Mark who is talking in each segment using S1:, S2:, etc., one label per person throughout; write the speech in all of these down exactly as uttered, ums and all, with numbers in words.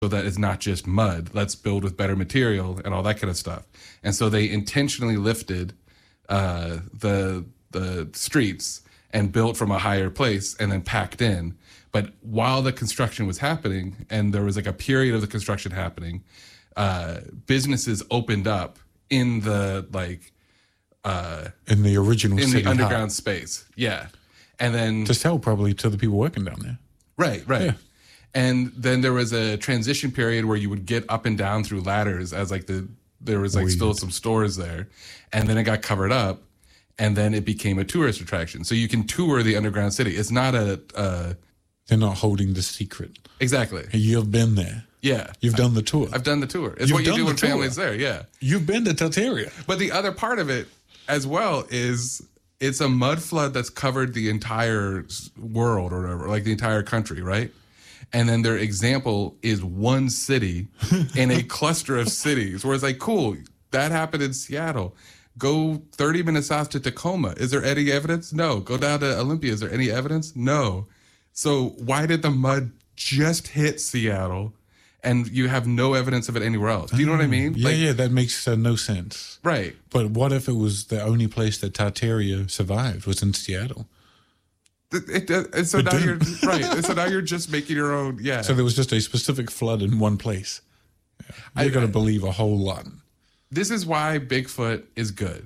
S1: so that it's not just mud. Let's build with better material and all that kind of stuff. And so they intentionally lifted uh, the the streets and built from a higher place and then packed in. But while the construction was happening, and there was like a period of the construction happening, uh, businesses opened up in the like uh,
S2: in the original
S1: in
S2: city
S1: the underground
S2: hut.
S1: space, yeah. And then
S2: To sell probably to the people working down there.
S1: right, right.
S2: Yeah.
S1: And then there was a transition period where you would get up and down through ladders as like the there was like
S2: Weird.
S1: still some stores there, and then it got covered up, and then it became a tourist attraction. So you can tour the underground city. It's not a uh,
S2: They're not holding the secret.
S1: exactly.
S2: You've been there.
S1: Yeah,
S2: You've done the tour.
S1: I've done the tour. It's
S2: You've
S1: what you
S2: done
S1: do
S2: the
S1: when
S2: tour.
S1: family's there. Yeah.
S2: You've been to Tartaria.
S1: But the other part of it as well is it's a mud flood that's covered the entire s- world or whatever, like the entire country, right? And then their example is one city in a cluster of cities where it's like, cool, that happened in Seattle. Go thirty minutes south to Tacoma. Is there any evidence? No. Go down to Olympia. Is there any evidence? No. So why did the mud just hit Seattle and you have no evidence of it anywhere else? Do you know what I mean?
S2: Yeah,
S1: Like,
S2: yeah, that makes uh, no sense.
S1: right.
S2: But what if it was the only place that Tartaria survived was in Seattle?
S1: It, it, and so
S2: It
S1: now you're
S2: didn't.
S1: right. And so now you're just making your own. Yeah.
S2: So there was just a specific flood in one place. Yeah. You're going to believe a whole lot.
S1: This is why Bigfoot is good.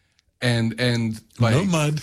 S1: And and like
S2: No mud,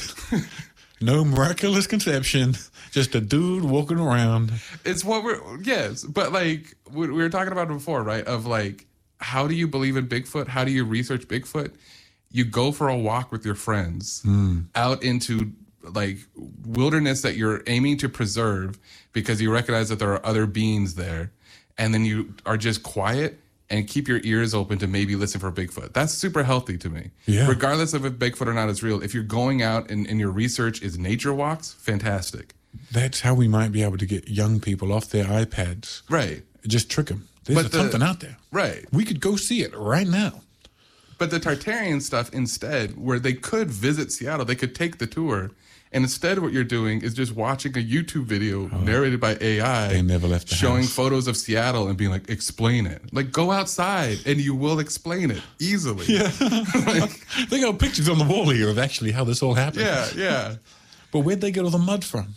S2: no miraculous conception, just a dude walking around.
S1: it's what we're yes, but like we, we were talking about it before, right? Of like, how do you believe in Bigfoot? How do you research Bigfoot? You go for a walk with your friends out into like wilderness that you're aiming to preserve because you recognize that there are other beings there, and then you are just quiet and keep your ears open to maybe listen for Bigfoot. That's super healthy to me.
S2: Yeah.
S1: Regardless of if Bigfoot or not is real, if you're going out and, and your research is nature walks, fantastic.
S2: That's how we might be able to get young people off their iPads.
S1: Right.
S2: Just trick them. There's
S1: But the-
S2: something out there.
S1: Right.
S2: We could go see it right now.
S1: But the Tartarian stuff instead, where they could visit Seattle, they could take the tour. And instead what you're doing is just watching a YouTube video narrated by A I.
S2: They never left the
S1: showing
S2: house.
S1: photos of Seattle and being like, explain it. Like, go outside and you will explain it easily.
S2: Yeah.
S1: Like,
S2: They got pictures on the wall here of actually how this all happened.
S1: yeah, yeah.
S2: But where'd they get all the mud from?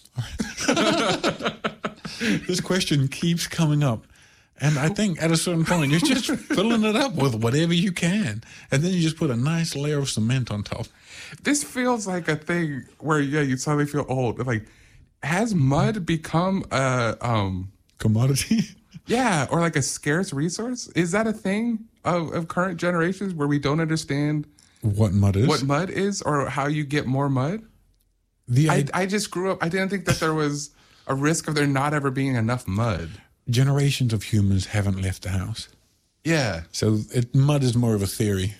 S2: This question keeps coming up. And I think at a certain point, you're just filling it up with whatever you can. And then you just put a nice layer of cement on top.
S1: This feels like a thing where, yeah, you suddenly feel old. Like, has mud become a, um,
S2: Commodity?
S1: yeah, or like a scarce resource? Is that a thing of, of current generations where we don't understand
S2: What mud is?
S1: what mud is or how you get more mud?
S2: the
S1: I,
S2: id-
S1: I just grew up, I didn't think that there was a risk of there not ever being enough mud.
S2: generations of humans haven't left the house.
S1: Yeah.
S2: So it, mud is more of a theory.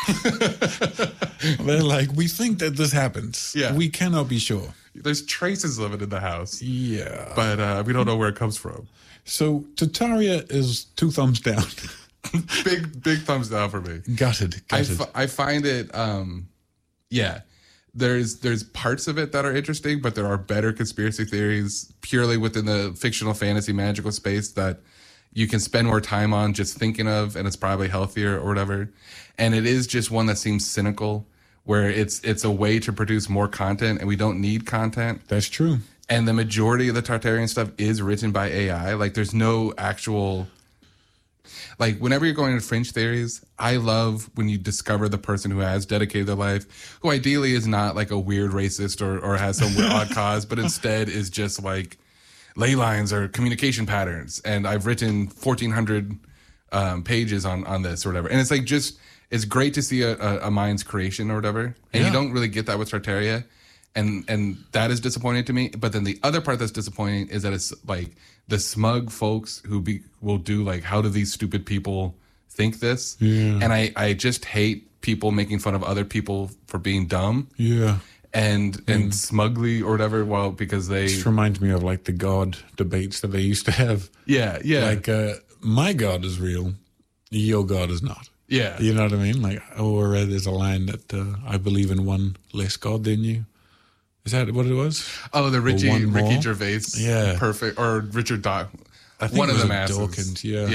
S2: They're like, we think that this happens.
S1: Yeah.
S2: We cannot be sure.
S1: There's traces of it in the house,
S2: Yeah.
S1: but uh, we don't know where it comes from.
S2: So Tartaria is two thumbs down.
S1: Big, big thumbs down for me.
S2: Gutted.
S1: I,
S2: Gutted.
S1: f- I find it, um, yeah. There's there's parts of it that are interesting, but there are better conspiracy theories purely within the fictional fantasy magical space that you can spend more time on just thinking of, and it's probably healthier or whatever. And it is just one that seems cynical, where it's it's a way to produce more content, and we don't need content.
S2: That's true.
S1: And the majority of the Tartarian stuff is written by A I. Like, there's no actual... Like, whenever you're going into fringe theories, I love when you discover the person who has dedicated their life, who ideally is not, like, a weird racist or, or has some weird odd cause, but instead is just, like, ley lines or communication patterns. And I've written fourteen hundred um, pages on, on this or whatever. And it's, like, just... It's great to see a, a, a mind's creation or whatever. And
S2: Yeah.
S1: you don't really get that with Tartaria. And and that is disappointing to me. But then the other part that's disappointing is that it's like the smug folks who be will do like, how do these stupid people think this?
S2: Yeah.
S1: And I, I just hate people making fun of other people for being dumb
S2: Yeah.
S1: and and smugly or whatever. Well, because they
S2: This reminds me of like the God debates that they used to have.
S1: yeah yeah
S2: Like, uh, my God is real, your God is not.
S1: yeah
S2: You know what I mean? Like, or uh, there's a line that uh, I believe in one less God than you. Is that what it was?
S1: oh the Richie
S2: one
S1: Ricky
S2: more?
S1: Gervais
S2: Yeah.
S1: perfect or Richard Doc
S2: I think
S1: one
S2: it
S1: of
S2: was
S1: the
S2: a
S1: masses.
S2: Dawkins, yeah.